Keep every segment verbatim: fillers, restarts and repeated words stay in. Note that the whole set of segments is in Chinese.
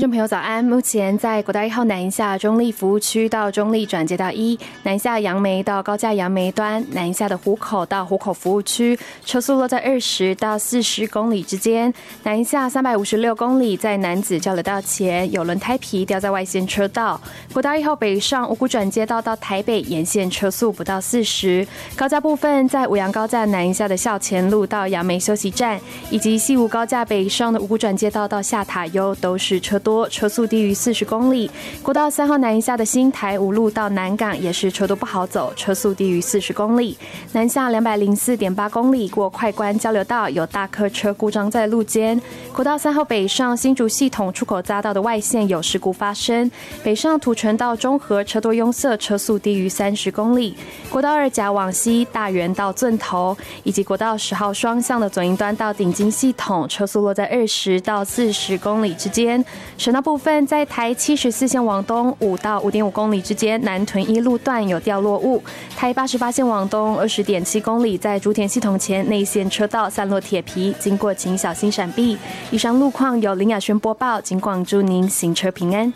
众朋友早安，目前在国道一号南下中立服务区到中立转接道一，南下杨梅到高架杨梅端，南下的湖口到湖口服务区，车速落在二十到四十公里之间。南下三百五十六公里，在南子交流道前有轮胎皮掉在外线车道。国道一号北上五股转接道到台北沿线车速不到四十。高架部分，在五杨高架南下的校前路到杨梅休息站，以及西武高架北上的五股转接道到下塔悠都是车多，车速低于四十公里。国道三号南下的新台五路到南港也是车多不好走，车速低于四十公里。南下两百零四点八公里过快关交流道，有大客车故障在路肩。国道三号北上新竹系统出口匝道的外线有事故发生，北上土城到中和车多拥塞，车速低于三十公里。国道二甲往西大园到圳头，以及国道十号双向的左营端到顶金系统，车速落在二十到四十公里之间。省道部分，在台七十四线往东五到五点五公里之间，南屯一路段有掉落物；台八十八线往东二十点七公里，在竹田系统前内线车道散落铁皮，经过请小心闪避。以上路况由林雅轩播报，警广祝您行车平安。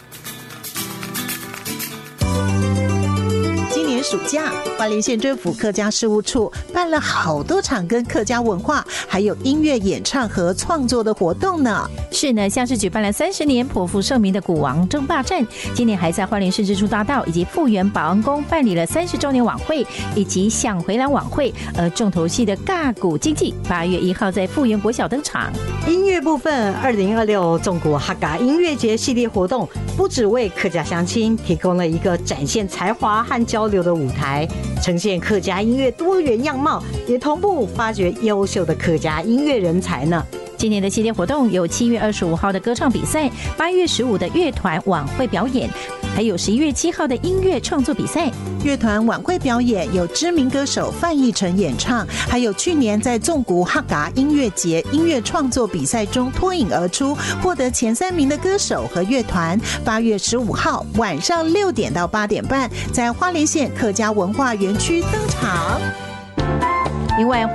今年暑假，花莲县政府客家事务处办了好多场跟客家文化还有音乐演唱和创作的活动呢。 是呢，像是举办了三十年颇负盛名的鼓王争霸战，今年还在花莲市支出大道以及富源保安宫办理了三十周年晚会以及想回蓝晚会。而重头戏的尬鼓经济八月一号在富源国小登场。 音乐部分，二零二六纵谷哈嘎音乐节系列活动不只为客家乡亲提供了一个展现才华和交流的舞台，呈现客家音乐多元样貌，也同步发掘优秀的客家音乐人才呢。 今年的系列活动有七月二十五号的歌唱比赛，八月十五的乐团晚会表演，还有十一月七号的音乐创作比赛。 乐团晚会表演有知名歌手范逸臣演唱，还有去年在纵谷哈嘎音乐节音乐创作比赛中脱颖而出，获得前三名的歌手和乐团。八月十五号晚上六点到八点半，在花莲县客家文化园区登场。 另外